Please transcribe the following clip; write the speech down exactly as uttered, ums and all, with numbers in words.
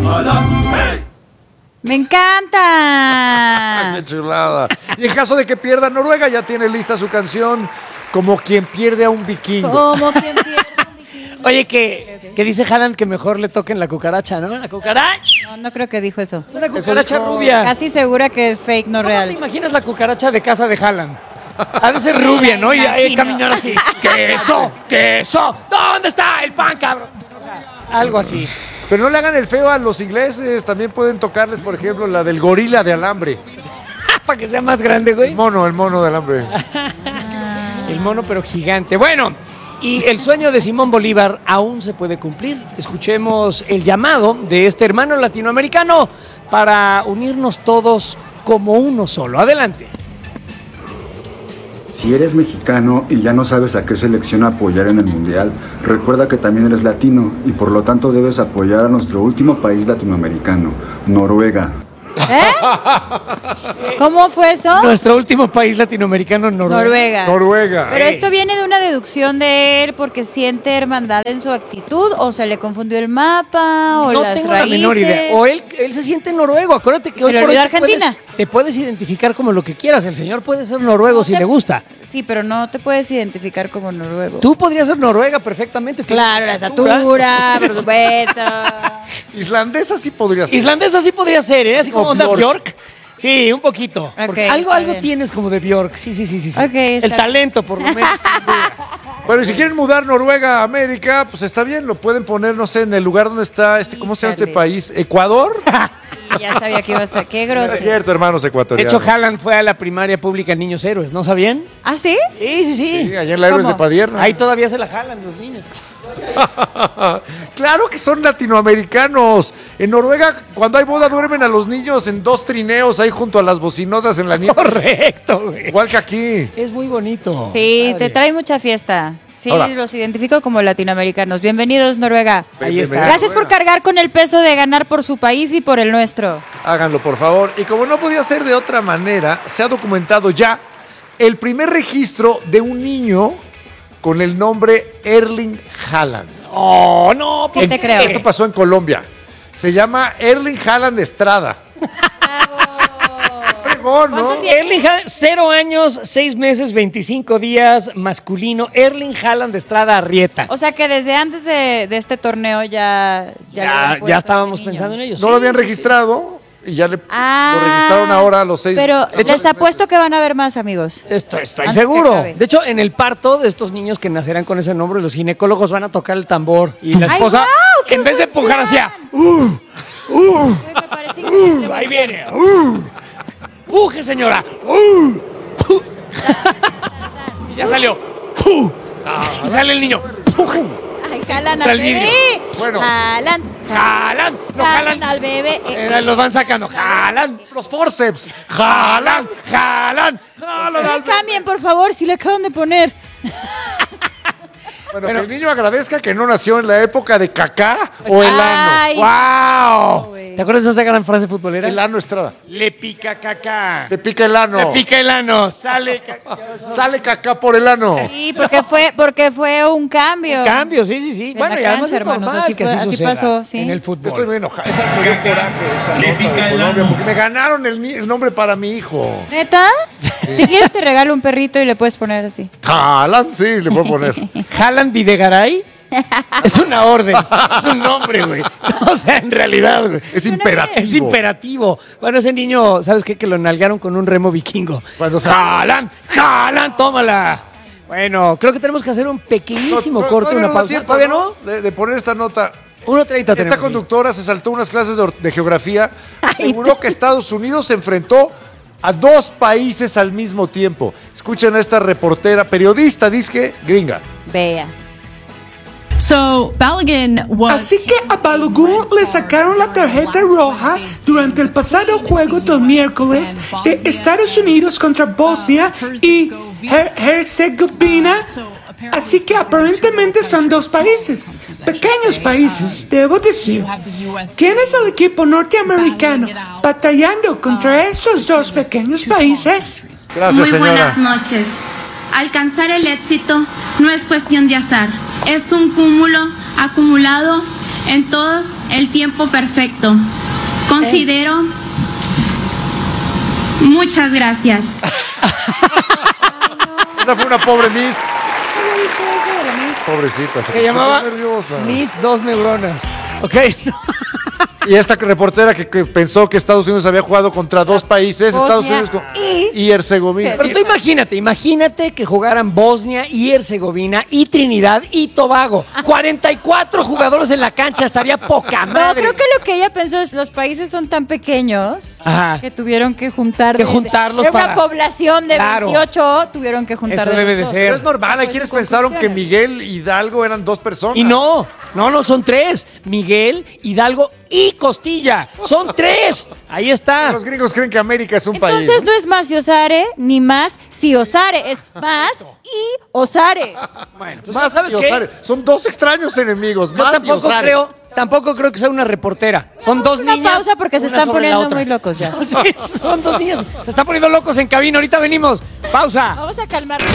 ¡Me encanta! ¡Qué chulada! Y en caso de que pierda Noruega, ya tiene lista su canción Como quien pierde a un vikingo. Como quien pierde a un vikingo. Oye, que, que dice Haaland que mejor le toquen la cucaracha, ¿no? La cucaracha. No, no creo que dijo eso. Una cucaracha rubia. Casi segura que es fake, no ¿Cómo real. te imaginas la cucaracha de casa de Haaland? Ha de ser rubia, ¿no? Y ahí caminar así. ¡Queso! ¡Queso! ¿Dónde está el pan, cabrón? Algo así. Pero no le hagan el feo a los ingleses. También pueden tocarles, por ejemplo, la del gorila de alambre. Para que sea más grande, güey. El mono, el mono de alambre. El mono, pero gigante. Bueno, y el sueño de Simón Bolívar aún se puede cumplir. Escuchemos el llamado de este hermano latinoamericano para unirnos todos como uno solo. Adelante. Si eres mexicano y ya no sabes a qué selección apoyar en el Mundial, recuerda que también eres latino y por lo tanto debes apoyar a nuestro último país latinoamericano, Noruega. ¿Eh? ¿Cómo fue eso? Nuestro último país latinoamericano, Noruega. Noruega. Noruega. Pero esto viene de una deducción de él porque siente hermandad en su actitud, o se le confundió el mapa, o No las tengo raíces. la menor idea. O él, él se siente noruego. Acuérdate que ¿Se hoy le por hoy olvidó te puedes, Argentina? te puedes identificar como lo que quieras. El señor puede ser noruego No si te- le gusta. Sí, pero no te puedes identificar como noruego. Tú podrías ser noruega perfectamente. Claro, la estatura, por supuesto. Islandesa sí podría ser. Islandesa sí podría ser, ¿eh? Así como Como onda Bjork. Bjork. Sí, un poquito. Porque Ok, algo, está algo bien. tienes como de Bjork. Sí, sí, sí, sí. sí. Ok, está El talento, por lo menos. sin duda. Bueno, y si quieren mudar Noruega a América, pues está bien, lo pueden poner, no sé, en el lugar donde está, este, ¿cómo se llama este Híjole. país? ¿Ecuador? Y ya sabía que iba a ser. Qué No es grosero. cierto, hermanos De ecuatorianos. hecho, Haaland fue a la primaria pública Niños Héroes, ¿no sabían? ¿Ah, sí? Sí, sí, sí. Sí, allá en la Héroes ¿Cómo? de Padierna. Ahí todavía se la jalan los niños. Claro que son latinoamericanos. En Noruega, cuando hay boda, duermen a los niños en dos trineos ahí junto a las bocinotas en la nieve. Correcto, güey. Igual que aquí. Es muy bonito. Sí, Padre. te trae mucha fiesta. Sí, Ahora. los identifico como latinoamericanos. Bienvenidos, Noruega. Ahí está. Gracias por cargar con el peso de ganar por su país y por el nuestro. Háganlo, por favor. Y como no podía ser de otra manera, se ha documentado ya el primer registro de un niño con el nombre Erling Haaland. Oh, no. Sí, ¿por te qué? creo. Esto pasó en Colombia. Se llama Erling Haaland Estrada. Fregón, ¿no? ¿Cuánto tiene? Erling Haaland, cero años, seis meses, veinticinco días, masculino. Erling Haaland de Estrada Arrieta. O sea que desde antes de, de este torneo ya... Ya, le ya, habían ya puesto estábamos este niño. pensando en ellos. No Sí, lo habían sí, sí. registrado y ya le Ah, lo registraron ahora a los seis. Pero a los les seis apuesto meses. que van a haber más, amigos. Esto, estoy Antes que seguro. acabe. De hecho, en el parto de estos niños que nacerán con ese nombre, los ginecólogos van a tocar el tambor y la ¡Ay, esposa, guau! ¡Qué en vez de buen empujar plan! hacia, ¡uh! ¡uh! Uy, me parece increíble. Ahí viene. ¡uh! ¡Puje, señora! ¡uh! ¡Puj! Ya salió. ¡puj! Y sale el niño. ¡puj! Ay, jalan Contra al el vidrio. bebé. Bueno. Jalan. ¡Jalan! ¡No Jalan jalan! al bebé. Eh, Eh, los van sacando. ¡Jalan! Los forceps. ¡Jalan! ¡Jalan! ¡Jalan! No cambien, por favor, si le acaban de poner. Bueno, que el niño agradezca que no nació en la época de Kaká o el ano. Ay, ¡Wow! güey. ¿Te acuerdas de esa gran frase futbolera? El ano Estrada. Le pica caca. Le pica el ano. Le pica el ano. Sale caca. Sale Kaká por el ano. Sí, porque fue, porque fue un cambio. Cambio, sí, sí, sí. En Bueno, la y además cancha, es hermanos, normal así que fue- así, así suceda pasó, sí. en el Yo fútbol. estoy muy enojado. Está muy coraje esta nota de Colombia porque me ganaron el, ni- el nombre para mi hijo. ¿Neta? Si quieres te regalo un perrito y le puedes poner así. Haaland, sí, le puedo poner. Haaland Videgaray es una orden, es un nombre, güey. O sea, en realidad, güey. Es imperativo. Es imperativo. Bueno, ese niño, ¿sabes qué? Que lo nalgaron con un remo vikingo. Cuando se- ¡Haaland! ¡Haaland! ¡Tómala! Bueno, creo que tenemos que hacer un pequeñísimo No, corte, todavía una no da pausa. tiempo, ¿Todavía no? De, de poner esta nota. uno treinta Esta tenemos. conductora se saltó unas clases de, or- de geografía. Aseguró que Estados Unidos se enfrentó a dos países al mismo tiempo. Escuchen a esta reportera, periodista, disque gringa. Vea. So Balogun was Así que a Balogun le sacaron la tarjeta roja durante el pasado juego del miércoles de Estados Unidos contra Bosnia y Her- Herzegovina. Así que aparentemente son dos países, pequeños países, debo decir. ¿Tienes al equipo norteamericano batallando contra estos dos pequeños países? Gracias, Muy señora. buenas noches. Alcanzar el éxito no es cuestión de azar, es un cúmulo acumulado en todos el tiempo perfecto. Considero... Muchas gracias. Esa fue una pobre Miss. ¿Cómo viste eso de la Miss? Pobrecita, se Se llamaba puso nerviosa. Mis dos neuronas. Ok. Y esta reportera que, que pensó que Estados Unidos había jugado contra dos países, Bosnia Estados Unidos con- y- y Herzegovina. Pero tú imagínate, imagínate que jugaran Bosnia y Herzegovina y Trinidad y Tobago. cuarenta y cuatro jugadores en la cancha, estaría poca No, madre. creo que lo que ella pensó es los países son tan pequeños Ajá. que tuvieron que juntar. Que de- juntarlos de una para- población de Claro. veintiocho, tuvieron que juntar. Eso debe de los dos. ser. Pero es normal, hay Pues quienes su pensaron que conclusión. Miguel Hidalgo eran dos personas. Y no, no, no, son tres. Miguel, Hidalgo y Costilla. Son tres. Ahí está. Los gringos creen que América es un Entonces país. no es más si osare, ni más si osare, es más y osare. Bueno, pues, Más ¿sabes y qué? Osare. Son dos extraños enemigos. Yo Más y tampoco Osare. creo, tampoco creo que sea una reportera. Son dos una niñas. pausa porque se una están sobre la poniendo otra. muy locos ya. Sí, son dos niñas. Se están poniendo locos en cabina. Ahorita venimos. Pausa. Vamos a calmarnos.